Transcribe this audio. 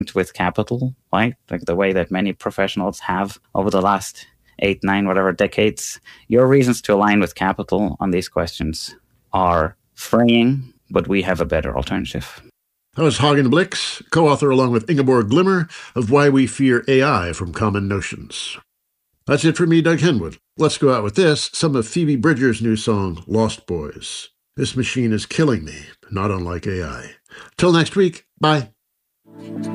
with capital, right? Like the way that many professionals have over the last 8, 9, whatever decades. Your reasons to align with capital on these questions are freeing, but we have a better alternative. That was Hagen Blix, co-author along with Ingeborg Glimmer of Why We Fear AI from Common Notions. That's it for me, Doug Henwood. Let's go out with this, some of Phoebe Bridgers' new song, Lost Boys. This machine is killing me, not unlike AI. Till next week, bye.